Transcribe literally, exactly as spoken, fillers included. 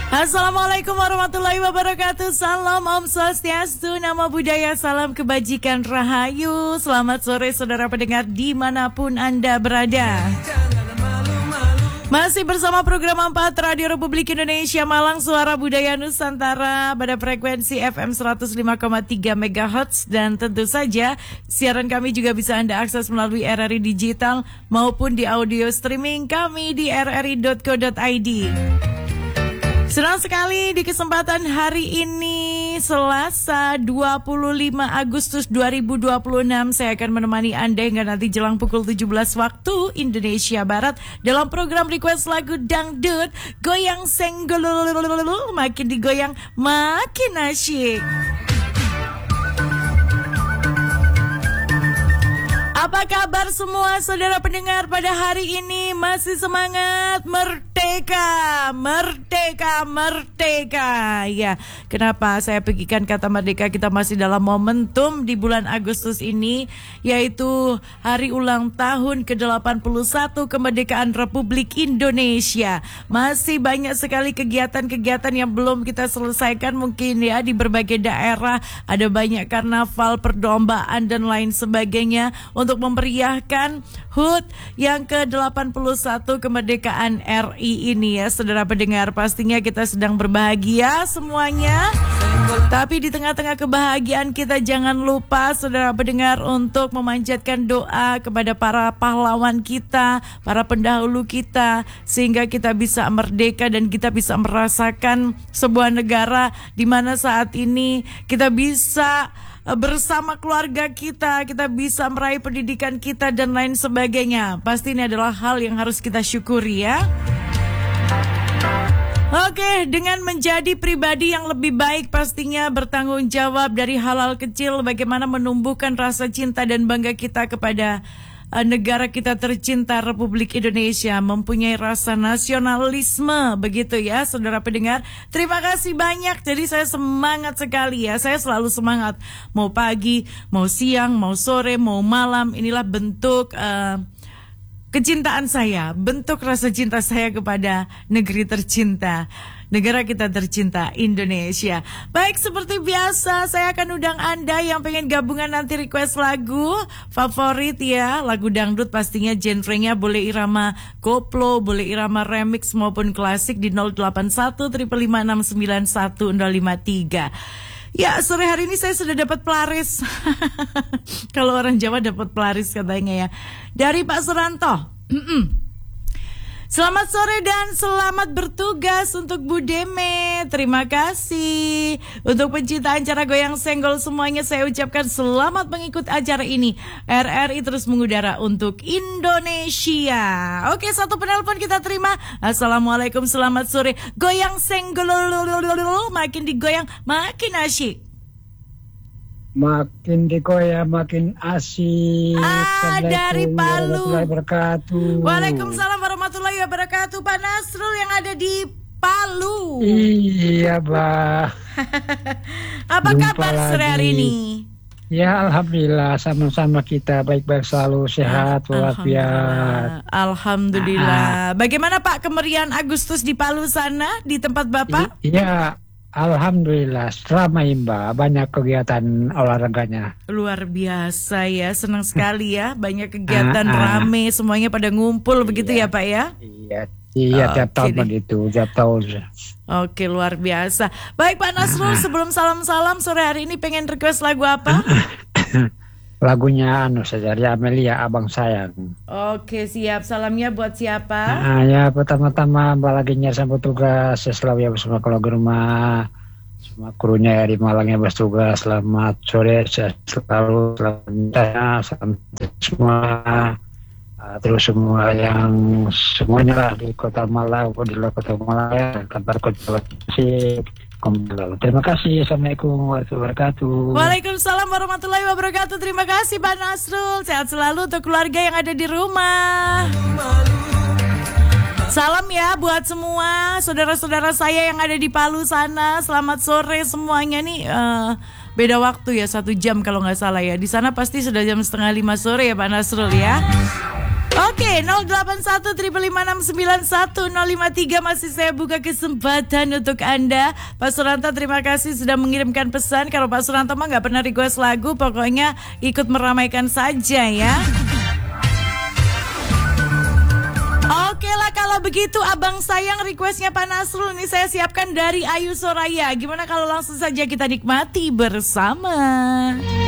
Assalamualaikum warahmatullahi wabarakatuh. Salam Om Swastiastu, Namo Buddhaya, salam kebajikan rahayu. Selamat sore saudara pendengar dimanapun Anda berada. Masih bersama program empat Radio Republik Indonesia Malang, Suara Budaya Nusantara pada frekuensi F M seratus lima koma tiga megahertz. Dan tentu saja siaran kami juga bisa Anda akses melalui R R I Digital maupun di audio streaming kami di r r i dot co dot i d. Senang sekali di kesempatan hari ini Selasa dua puluh lima Agustus dua ribu dua puluh enam saya akan menemani Anda hingga nanti jelang pukul tujuh belas waktu Indonesia Barat dalam program request lagu dangdut goyang senggol, makin digoyang makin asyik. Apa kabar semua saudara pendengar pada hari ini? Masih semangat? Merdeka, merdeka, merdeka. Ya, kenapa saya bagikan kata merdeka? Kita masih dalam momentum di bulan Agustus ini, yaitu hari ulang tahun ke delapan puluh satu kemerdekaan Republik Indonesia. Masih banyak sekali kegiatan-kegiatan yang belum kita selesaikan mungkin ya di berbagai daerah. Ada banyak karnaval, perlombaan dan lain sebagainya untuk memeriahkan H U T yang ke delapan puluh satu kemerdekaan R I ini ya saudara pendengar. Pastinya kita sedang berbahagia semuanya. Tapi di tengah-tengah kebahagiaan kita jangan lupa saudara pendengar untuk memanjatkan doa kepada para pahlawan kita, para pendahulu kita, sehingga kita bisa merdeka dan kita bisa merasakan sebuah negara di mana saat ini kita bisa bersama keluarga kita, kita bisa meraih pendidikan kita dan lain sebagainya. Pasti ini adalah hal yang harus kita syukuri ya. Oke, dengan menjadi pribadi yang lebih baik pastinya bertanggung jawab dari hal-hal kecil, bagaimana menumbuhkan rasa cinta dan bangga kita kepada negara kita tercinta Republik Indonesia, mempunyai rasa nasionalisme begitu ya saudara pendengar. Terima kasih banyak. Jadi saya semangat sekali ya. Saya selalu semangat. Mau pagi, mau siang, mau sore, mau malam. Inilah bentuk uh, kecintaan saya, bentuk rasa cinta saya kepada negeri tercinta, negara kita tercinta Indonesia. Baik, seperti biasa saya akan undang Anda yang pengen gabungan nanti request lagu favorit ya, lagu dangdut pastinya, genrenya boleh irama koplo, boleh irama remix maupun klasik di nol delapan satu lima lima enam sembilan satu nol lima tiga. Ya, sore hari ini saya sudah dapat pelaris. Kalau orang Jawa dapat pelaris katanya ya. Dari Pak Suranto. Selamat sore dan selamat bertugas untuk Bu Deme. Terima kasih. Untuk pencinta acara goyang senggol semuanya saya ucapkan selamat mengikut acara ini. R R I terus mengudara untuk Indonesia. Oke, satu penelpon kita terima. Assalamualaikum, selamat sore. Goyang senggol, makin digoyang makin asyik. Makin digoyang makin asyik. Ah, dari Palu. Wabarakatuh. Waalaikumsalam warahmatullahi wabarakatuh. Pak Nasrul yang ada di Palu. Iya, Bah. Apa Jumpa kabar lagi. sore hari ini? Ya, alhamdulillah sama-sama kita baik-baik selalu, sehat walafiat. Alhamdulillah. Bagaimana Pak kemerian Agustus di Palu sana, di tempat Bapak? Iya. Alhamdulillah, ramai Mbak, banyak kegiatan olahraganya. Luar biasa ya, senang sekali ya, banyak kegiatan ah, ah. rame, semuanya pada ngumpul Iya. begitu ya Pak ya? Iya, iya Oh, tiap tahun oke deh. begitu, tiap tahun. Oke, luar biasa. Baik Pak Nasrul, sebelum salam-salam sore hari ini pengen request lagu apa? Lagunya anu saja, dari Amelia, Abang Sayang. Oke, siap. Salamnya buat siapa? Nah, ya pertama-tama Mbak lagi sambut tugas, saya selalu ya bersama keluarga rumah, semua krunya ya di Malang ya bertugas. Selamat sore, saya selalu selamat selamat semua. Uh, terus semua yang semuanya lah di kota Malang, di luar kota Malang ya, kabar kota Tasik. Terima kasih. Assalamualaikum warahmatullahi wabarakatuh. Waalaikumsalam warahmatullahi wabarakatuh. Terima kasih Pak Nasrul. Sehat selalu untuk keluarga yang ada di rumah. Salam ya buat semua saudara-saudara saya yang ada di Palu sana. Selamat sore semuanya nih. Uh, beda waktu ya, satu jam kalau nggak salah ya. Di sana pasti sudah jam setengah lima sore ya Pak Nasrul ya. Oke, nol delapan satu lima lima enam sembilan satu nol lima tiga masih saya buka kesempatan untuk Anda. Pak Suranto terima kasih sudah mengirimkan pesan. Kalau Pak Suranto mah gak pernah request lagu, pokoknya ikut meramaikan saja ya. Oke lah kalau begitu abang sayang requestnya Pak Nasrul ini saya siapkan dari Ayu Soraya. Gimana kalau langsung saja kita nikmati bersama.